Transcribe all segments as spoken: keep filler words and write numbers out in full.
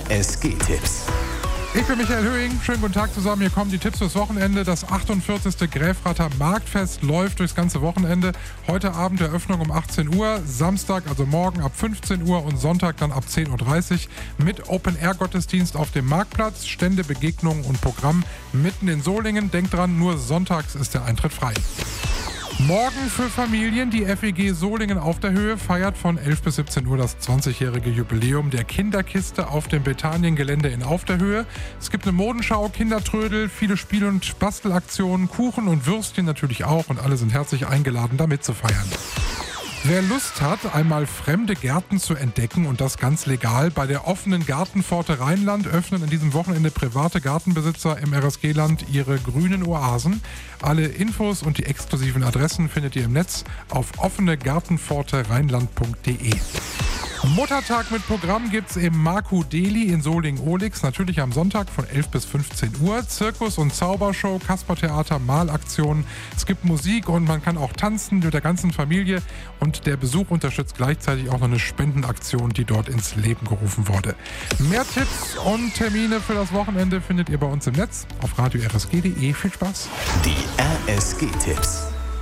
S G-Tipps. Ich bin Michael Höhing, schönen guten Tag zusammen. Hier kommen die Tipps fürs Wochenende. Das achtundvierzigste Gräfrather Marktfest läuft durchs ganze Wochenende. Heute Abend Eröffnung um achtzehn Uhr, Samstag, also morgen ab fünfzehn Uhr und Sonntag dann ab zehn Uhr dreißig mit Open-Air-Gottesdienst auf dem Marktplatz, Stände, Begegnungen und Programm mitten in Solingen. Denkt dran, nur sonntags ist der Eintritt frei. Morgen für Familien. Die F E G Solingen auf der Höhe feiert von elf bis siebzehn Uhr das zwanzigjährige Jubiläum der Kinderkiste auf dem Bethanien-Gelände in Auf der Höhe. Es gibt eine Modenschau, Kindertrödel, viele Spiel- und Bastelaktionen, Kuchen und Würstchen natürlich auch und alle sind herzlich eingeladen, da mitzufeiern. Wer Lust hat, einmal fremde Gärten zu entdecken und das ganz legal, bei der offenen Gartenpforte Rheinland öffnen an diesem Wochenende private Gartenbesitzer im R S G-Land ihre grünen Oasen. Alle Infos und die exklusiven Adressen findet ihr im Netz auf offene gartenpforte rheinland punkt de. Muttertag mit Programm gibt's im Marku Deli in Solingen-Ohlix, natürlich am Sonntag von elf bis fünfzehn Uhr. Zirkus- und Zaubershow, Kaspertheater, Malaktionen. Es gibt Musik und man kann auch tanzen mit der ganzen Familie. Und der Besuch unterstützt gleichzeitig auch noch eine Spendenaktion, die dort ins Leben gerufen wurde. Mehr Tipps und Termine für das Wochenende findet ihr bei uns im Netz auf radio r s g punkt de. Viel Spaß! Die R S G-Tipps.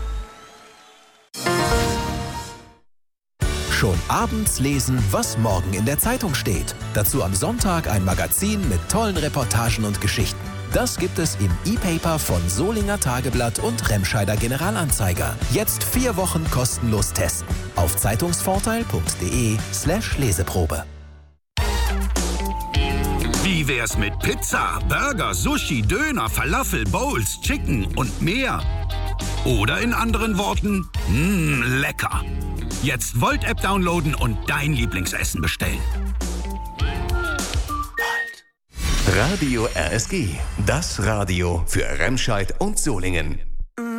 Schon abends lesen, was morgen in der Zeitung steht. Dazu am Sonntag ein Magazin mit tollen Reportagen und Geschichten. Das gibt es im E-Paper von Solinger Tageblatt und Remscheider Generalanzeiger. Jetzt vier Wochen kostenlos testen. Auf zeitungsvorteil punkt de slash Leseprobe. Wie wär's mit Pizza, Burger, Sushi, Döner, Falafel, Bowls, Chicken und mehr? Oder in anderen Worten, mh, lecker. Jetzt Volt-App downloaden und dein Lieblingsessen bestellen. Radio R S G, das Radio für Remscheid und Solingen.